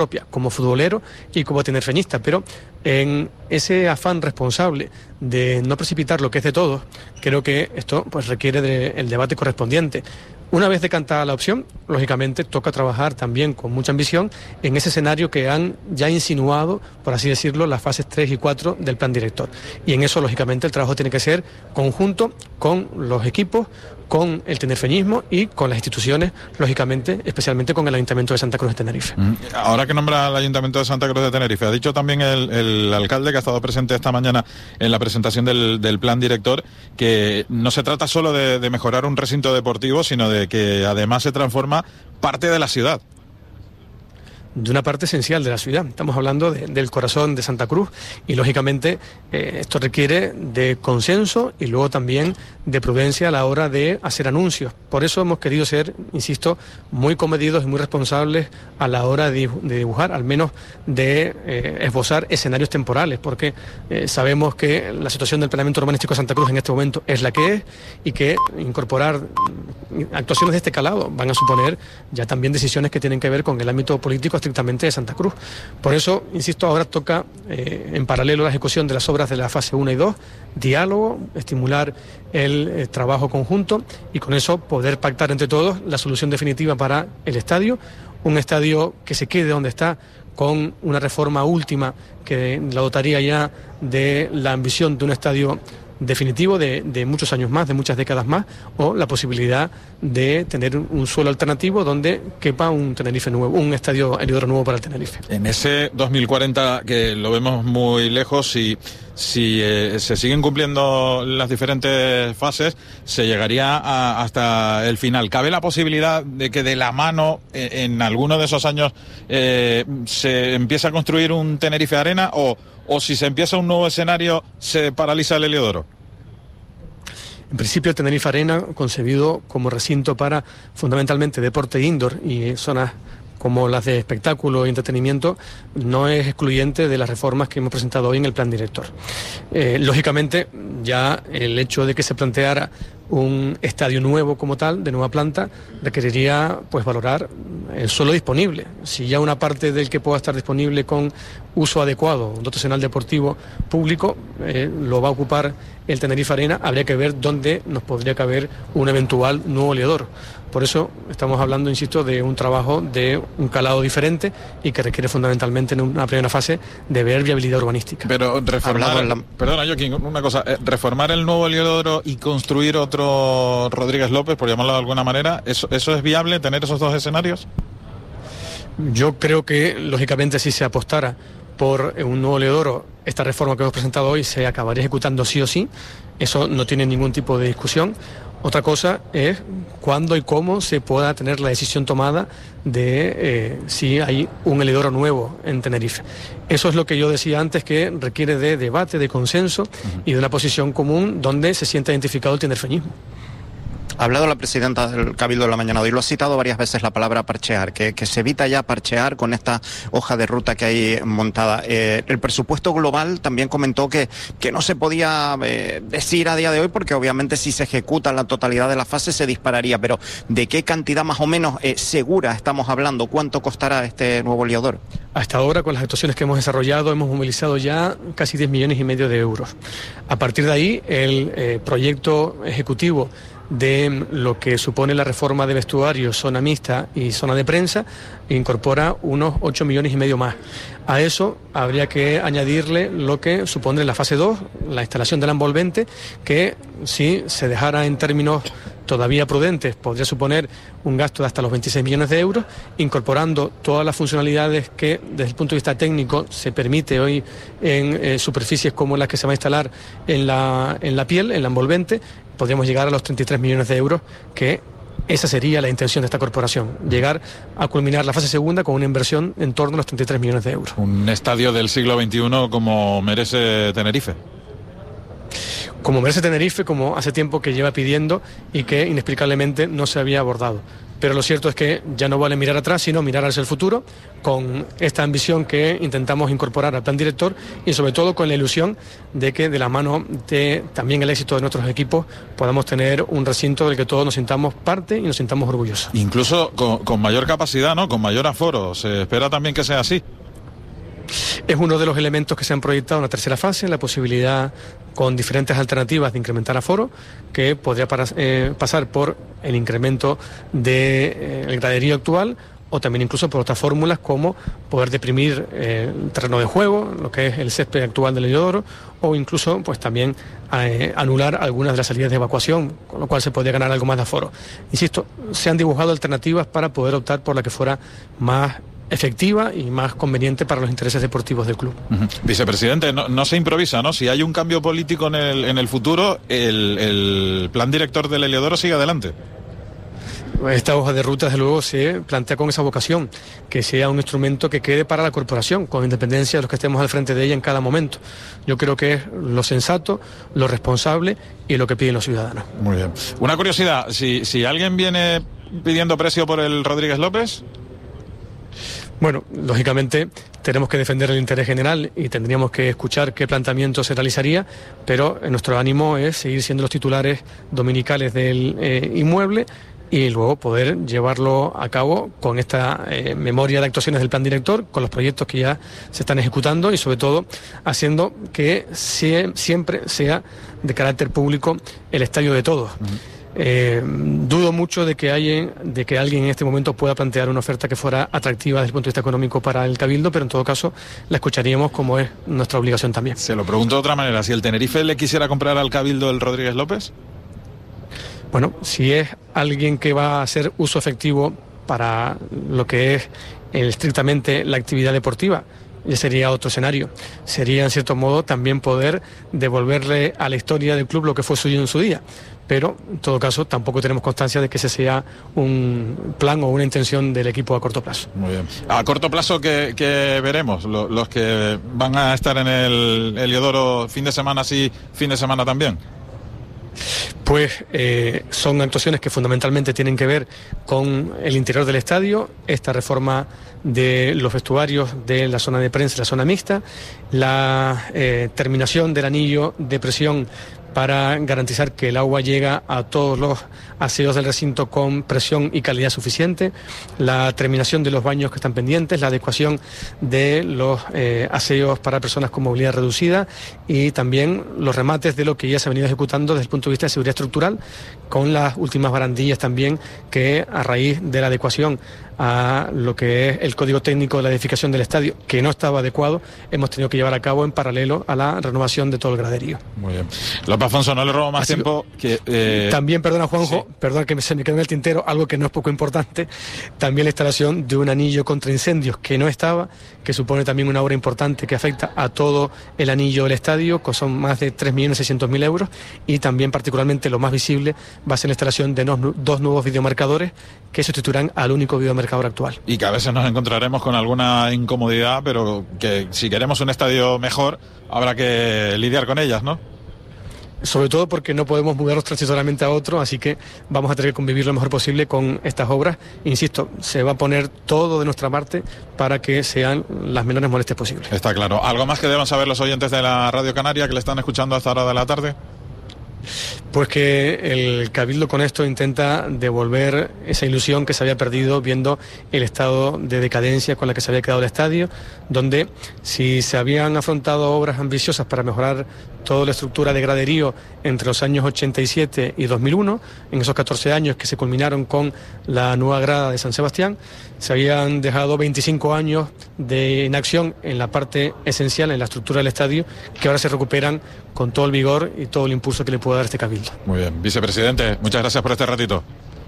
propia como futbolero y como tinerfeñista, pero en ese afán responsable de no precipitar lo que es de todos, creo que esto pues requiere del debate correspondiente. Una vez decantada la opción, lógicamente toca trabajar también con mucha ambición en ese escenario que han ya insinuado, por así decirlo, las fases 3 y 4 del plan director. Y en eso, lógicamente, el trabajo tiene que ser conjunto con los equipos, con el tinerfeñismo y con las instituciones, lógicamente, especialmente con el Ayuntamiento de Santa Cruz de Tenerife. Ahora que nombra al Ayuntamiento de Santa Cruz de Tenerife, ha dicho también el alcalde, que ha estado presente esta mañana en la presentación del plan director, que no se trata solo de mejorar un recinto deportivo, sino de que además se transforma parte de la ciudad. De una parte esencial de la ciudad. Estamos hablando del corazón de Santa Cruz y, lógicamente, esto requiere de consenso y luego también de prudencia a la hora de hacer anuncios. Por eso hemos querido ser, insisto, muy comedidos y muy responsables a la hora de dibujar, al menos de esbozar escenarios temporales, porque sabemos que la situación del planeamiento urbanístico de Santa Cruz en este momento es la que es y que incorporar actuaciones de este calado van a suponer ya también decisiones que tienen que ver con el ámbito político estrictamente de Santa Cruz. Por eso, insisto, ahora toca en paralelo la ejecución de las obras de la fase 1 y 2, diálogo, estimular el trabajo conjunto y con eso poder pactar entre todos la solución definitiva para el estadio, un estadio que se quede donde está, con una reforma última que la dotaría ya de la ambición de un estadio definitivo de muchos años más, de muchas décadas más, o la posibilidad de tener un suelo alternativo donde quepa un Tenerife nuevo, un estadio Heliodoro nuevo para el Tenerife. En ese 2040, que lo vemos muy lejos, si se siguen cumpliendo las diferentes fases, se llegaría hasta el final. ¿Cabe la posibilidad de que de la mano, en alguno de esos años, se empiece a construir un Tenerife Arena, o si se empieza un nuevo escenario, se paraliza el Heliodoro? En principio, el Tenerife Arena, concebido como recinto para fundamentalmente deporte indoor y zonas como las de espectáculo y entretenimiento, no es excluyente de las reformas que hemos presentado hoy en el plan director. Lógicamente, ya el hecho de que se planteara un estadio nuevo como tal, de nueva planta, requeriría pues valorar el suelo disponible. Si ya una parte del que pueda estar disponible con uso adecuado, un dotacional deportivo público, lo va a ocupar el Tenerife Arena, habría que ver dónde nos podría caber un eventual nuevo Heliodoro. Por eso estamos hablando, insisto, de un trabajo de un calado diferente y que requiere fundamentalmente en una primera fase de ver viabilidad urbanística. Pero perdona, Joaquín, una cosa, reformar el nuevo Heliodoro y construir otro Rodríguez López, por llamarlo de alguna manera, ¿eso es viable, tener esos dos escenarios? Yo creo que, lógicamente, si se apostara por un nuevo Heliodoro, esta reforma que hemos presentado hoy se acabaría ejecutando sí o sí. Eso no tiene ningún tipo de discusión. Otra cosa es cuándo y cómo se pueda tener la decisión tomada de si hay un Heliodoro nuevo en Tenerife. Eso es lo que yo decía antes, que requiere de debate, de consenso y de una posición común donde se sienta identificado el tinerfeñismo. Ha hablado la presidenta del Cabildo de la mañana de hoy, lo ha citado varias veces la palabra parchear, que se evita ya parchear con esta hoja de ruta que hay montada. El presupuesto global también comentó que no se podía decir a día de hoy, porque obviamente si se ejecuta la totalidad de la fase se dispararía, pero ¿de qué cantidad más o menos segura estamos hablando? ¿Cuánto costará este nuevo Heliodoro? Hasta ahora, con las actuaciones que hemos desarrollado, hemos movilizado ya casi 10,5 millones de euros. A partir de ahí, el proyecto ejecutivo de lo que supone la reforma de vestuario, zona mixta y zona de prensa, incorpora unos 8,5 millones más. A eso habría que añadirle lo que supone la fase 2, la instalación del envolvente, que si se dejara en términos todavía prudentes, podría suponer un gasto de hasta los 26 millones de euros, incorporando todas las funcionalidades que desde el punto de vista técnico se permite hoy en superficies como las que se va a instalar en la piel, en la envolvente. Podríamos llegar a los 33 millones de euros, que esa sería la intención de esta corporación, llegar a culminar la fase segunda con una inversión en torno a los 33 millones de euros. Un estadio del siglo XXI como merece Tenerife. Como merece Tenerife, como hace tiempo que lleva pidiendo y que inexplicablemente no se había abordado. pero lo cierto es que ya no vale mirar atrás, sino mirar hacia el futuro, con esta ambición que intentamos incorporar al plan director y sobre todo con la ilusión de que de la mano de también el éxito de nuestros equipos podamos tener un recinto del que todos nos sintamos parte y nos sintamos orgullosos. Incluso con mayor capacidad, ¿no? Con mayor aforo. ¿Se espera también que sea así? Es uno de los elementos que se han proyectado en la tercera fase, la posibilidad con diferentes alternativas de incrementar aforo, que podría pasar por el incremento del graderío actual o también incluso por otras fórmulas como poder deprimir el terreno de juego, lo que es el césped actual del Heliodoro, o incluso pues también anular algunas de las salidas de evacuación, con lo cual se podría ganar algo más de aforo. Insisto, se han dibujado alternativas para poder optar por la que fuera más efectiva y más conveniente para los intereses deportivos del club. Vicepresidente, no se improvisa, ¿no? Si hay un cambio político en el futuro, el plan director del Heliodoro sigue adelante. Esta hoja de ruta, desde luego, se plantea con esa vocación, que sea un instrumento que quede para la corporación, con independencia de los que estemos al frente de ella en cada momento. Yo creo que es lo sensato, lo responsable y lo que piden los ciudadanos. Muy bien. Una curiosidad, si alguien viene pidiendo precio por el Rodríguez López... Bueno, lógicamente tenemos que defender el interés general y tendríamos que escuchar qué planteamiento se realizaría, pero nuestro ánimo es seguir siendo los titulares dominicales del inmueble y luego poder llevarlo a cabo con esta memoria de actuaciones del plan director, con los proyectos que ya se están ejecutando y sobre todo haciendo que siempre sea de carácter público el estadio de todos. Dudo mucho de que alguien en este momento pueda plantear una oferta que fuera atractiva desde el punto de vista económico para el Cabildo, pero en todo caso la escucharíamos como es nuestra obligación también. Se lo pregunto de otra manera, si el Tenerife le quisiera comprar al Cabildo el Rodríguez López. Bueno, si es alguien que va a hacer uso efectivo para lo que es estrictamente la actividad deportiva, ya sería otro escenario. Sería, en cierto modo, también poder devolverle a la historia del club lo que fue suyo en su día. Pero, en todo caso, tampoco tenemos constancia de que ese sea un plan o una intención del equipo a corto plazo. Muy bien. A corto plazo, ¿qué veremos? Los que van a estar en el Heliodoro fin de semana sí, fin de semana también. Pues son actuaciones que fundamentalmente tienen que ver con el interior del estadio, esta reforma de los vestuarios de la zona de prensa y la zona mixta, la terminación del anillo de presión para garantizar que el agua llega a todos los aseos del recinto con presión y calidad suficiente, la terminación de los baños que están pendientes, la adecuación de los aseos para personas con movilidad reducida y también los remates de lo que ya se ha venido ejecutando desde el punto de vista de seguridad estructural, con las últimas barandillas también que a raíz de la adecuación a lo que es el código técnico de la edificación del estadio, que no estaba adecuado, hemos tenido que llevar a cabo en paralelo a la renovación de todo el graderío. Muy bien. López Afonso, no le robo más tiempo. También, perdona Juanjo, sí. Perdona que se me quedó en el tintero, algo que no es poco importante, también la instalación de un anillo contra incendios que no estaba, que supone también una obra importante que afecta a todo el anillo del estadio, que son más de 3.600.000 euros, y también particularmente lo más visible va a ser la instalación de dos nuevos videomarcadores que sustituirán al único videomarcador actual. Y que a veces nos encontraremos con alguna incomodidad, pero que si queremos un estadio mejor habrá que lidiar con ellas, ¿no? Sobre todo porque no podemos mudarnos transitoriamente a otro, así que vamos a tener que convivir lo mejor posible con estas obras. Insisto, se va a poner todo de nuestra parte para que sean las menores molestias posibles. Está claro. ¿Algo más que deban saber los oyentes de la Radio Canaria que le están escuchando a esta hora de la tarde? Pues que el Cabildo con esto intenta devolver esa ilusión que se había perdido viendo el estado de decadencia con la que se había quedado el estadio, donde si se habían afrontado obras ambiciosas para mejorar toda la estructura de graderío entre los años 87 y 2001, en esos 14 años que se culminaron con la nueva grada de San Sebastián, se habían dejado 25 años de inacción en la parte esencial, en la estructura del estadio, que ahora se recuperan con todo el vigor y todo el impulso que le puede dar este Cabildo. Muy bien. Vicepresidente, muchas gracias por este ratito.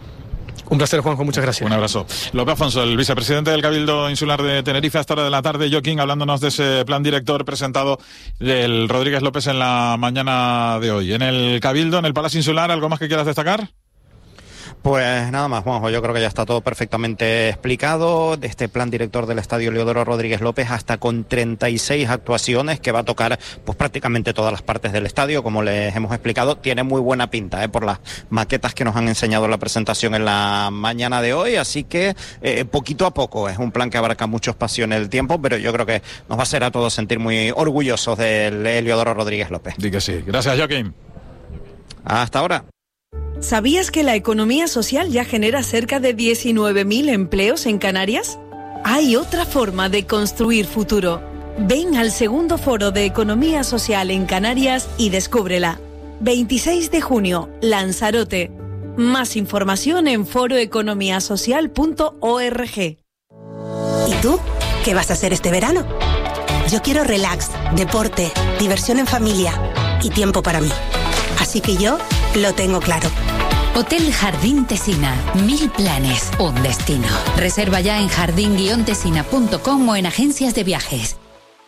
Un placer, Juanjo, muchas gracias. Un abrazo. López Afonso, el vicepresidente del Cabildo Insular de Tenerife, a esta hora de la tarde. Joaquín, hablándonos de ese plan director presentado del Rodríguez López en la mañana de hoy. En el Cabildo, en el Palacio Insular, ¿algo más que quieras destacar? Pues nada más, Juanjo, yo creo que ya está todo perfectamente explicado. De este plan director del Estadio Leodoro Rodríguez López, hasta con 36 actuaciones, que va a tocar pues prácticamente todas las partes del estadio, como les hemos explicado. Tiene muy buena pinta, por las maquetas que nos han enseñado en la presentación en la mañana de hoy, así que poquito a poco. Es un plan que abarca mucho espacio en el tiempo, pero yo creo que nos va a hacer a todos sentir muy orgullosos del Leodoro Rodríguez López. Di que sí. Gracias, Joaquín. Hasta ahora. ¿Sabías que la economía social ya genera cerca de 19.000 empleos en Canarias? Hay otra forma de construir futuro. Ven al segundo foro de Economía Social en Canarias y descúbrela. 26 de junio, Lanzarote. Más información en foroeconomiasocial.org. ¿Y tú? ¿Qué vas a hacer este verano? Yo quiero relax, deporte, diversión en familia y tiempo para mí. Así que yo lo tengo claro. Hotel Jardín Tesina. 1000 planes, un destino. Reserva ya en jardin-tesina.com o en agencias de viajes.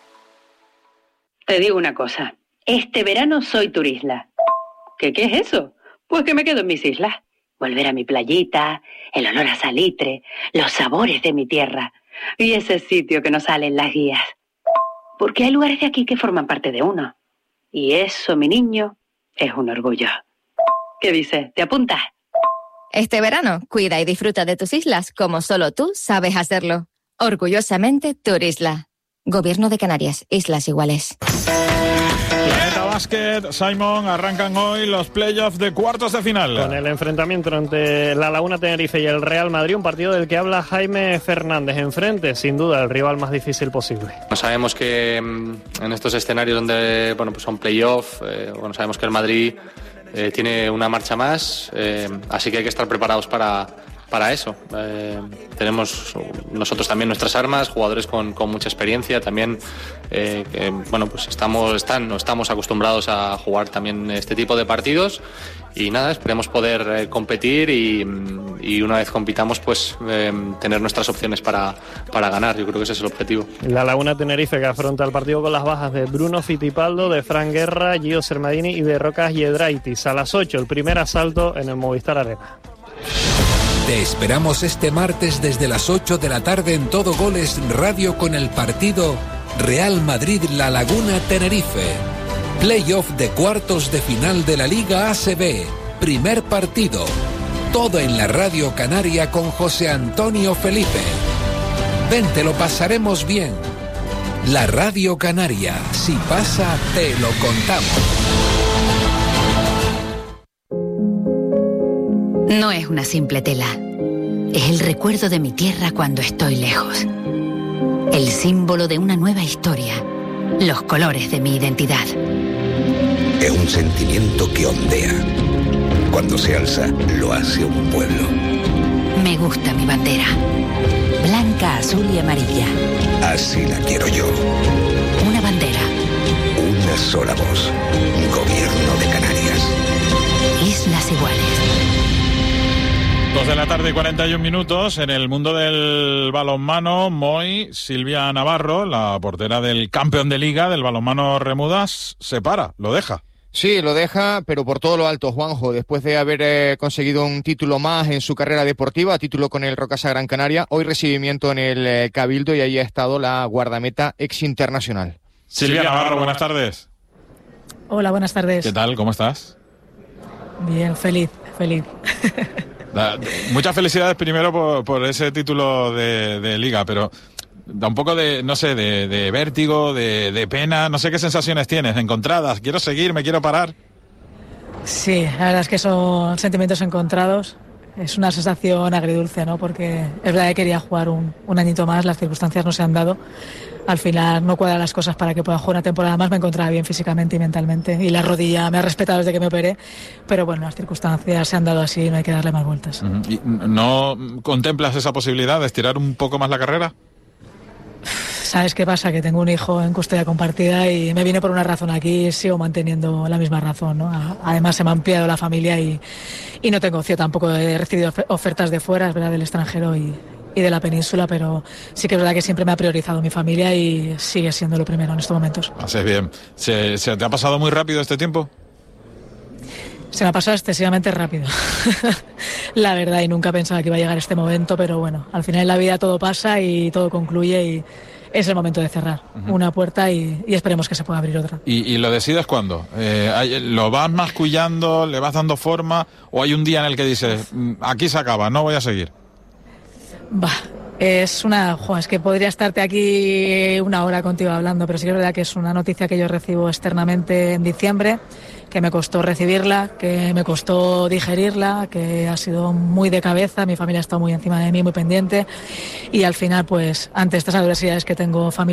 Te digo una cosa. Este verano soy turisla. ¿Qué es eso? Pues que me quedo en mis islas. Volver a mi playita, el olor a salitre, los sabores de mi tierra y ese sitio que no sale en las guías. Porque hay lugares de aquí que forman parte de uno. Y eso, mi niño, es un orgullo. ¿Qué dices? ¿Te apuntas? Este verano, cuida y disfruta de tus islas como solo tú sabes hacerlo. Orgullosamente, Turisla. Gobierno de Canarias, Islas Iguales. Planeta Básquet, Simon, arrancan hoy los playoffs de cuartos de final. Con el enfrentamiento entre La Laguna Tenerife y el Real Madrid, un partido del que habla Jaime Fernández. Enfrente, sin duda, el rival más difícil posible. Sabemos que en estos escenarios donde pues son playoffs, sabemos que el Madrid tiene una marcha más, así que hay que estar preparados para eso. Tenemos nosotros también nuestras armas, jugadores con mucha experiencia también, pues estamos acostumbrados a jugar también este tipo de partidos y nada, esperemos poder competir y una vez compitamos pues tener nuestras opciones para ganar. Yo creo que ese es el objetivo. La Laguna Tenerife, que afronta el partido con las bajas de Bruno Fittipaldo, de Fran Guerra, Gio Sermadini y de Rocas Yedraitis. A las 8 el primer asalto en el Movistar Arena. Te esperamos este martes desde las 8 de la tarde en Todo Goles Radio con el partido Real Madrid-La Laguna Tenerife. Playoff de cuartos de final de la Liga ACB. Primer partido. Todo en la Radio Canaria con José Antonio Felipe. Ven, te lo pasaremos bien. La Radio Canaria. Si pasa, te lo contamos. No es una simple tela. Es el recuerdo de mi tierra cuando estoy lejos. El símbolo de una nueva historia. Los colores de mi identidad. Es un sentimiento que ondea. Cuando se alza, lo hace un pueblo. Me gusta mi bandera. Blanca, azul y amarilla. Así la quiero yo. Una bandera. Una sola voz. Gobierno de Canarias. Islas Iguales. 2 de la tarde y 41 minutos. En el mundo del balonmano, Silvia Navarro, la portera del campeón de liga del balonmano Remudas, se para, lo deja. Sí, lo deja, pero por todo lo alto, Juanjo. Después de haber conseguido un título más en su carrera deportiva, título con el Rocasa Gran Canaria, hoy recibimiento en el Cabildo y ahí ha estado la guardameta ex internacional. Silvia Navarro, buenas tardes. Hola, buenas tardes. ¿Qué tal? ¿Cómo estás? Bien, feliz. Muchas felicidades primero por ese título de liga, pero da un poco de, no sé, de vértigo, de pena, no sé qué sensaciones tienes, encontradas. ¿Quiero seguir? ¿Me quiero parar? Sí, la verdad es que son sentimientos encontrados. Es una sensación agridulce, ¿no? Porque es verdad que quería jugar un añito más, las circunstancias no se han dado. Al final no cuadran las cosas para que pueda jugar una temporada más. Me encontraba bien físicamente y mentalmente y la rodilla me ha respetado desde que me operé, pero bueno, las circunstancias se han dado así y no hay que darle más vueltas. ¿Y no contemplas esa posibilidad de estirar un poco más la carrera? ¿Sabes qué pasa? Que tengo un hijo en custodia compartida y me vine por una razón aquí y sigo manteniendo la misma razón, ¿no? Además se me ha ampliado la familia y no tengo opción tampoco. He recibido ofertas de fuera, es verdad, del extranjero y de la península, pero sí que es verdad que siempre me ha priorizado mi familia y sigue siendo lo primero en estos momentos. Haces bien. ¿Se te ha pasado muy rápido este tiempo? Se me ha pasado excesivamente rápido, la verdad, y nunca pensaba que iba a llegar este momento, pero bueno, al final en la vida todo pasa y todo concluye y es el momento de cerrar una puerta y esperemos que se pueda abrir otra. ¿Y lo decides cuándo? ¿Lo vas mascullando, le vas dando forma o hay un día en el que dices, aquí se acaba, no voy a seguir? Es que podría estarte aquí una hora contigo hablando, pero sí que es verdad que es una noticia que yo recibo externamente en diciembre, que me costó recibirla, que me costó digerirla, que ha sido muy de cabeza, mi familia ha estado muy encima de mí, muy pendiente, y al final, pues, ante estas adversidades que tengo familiares,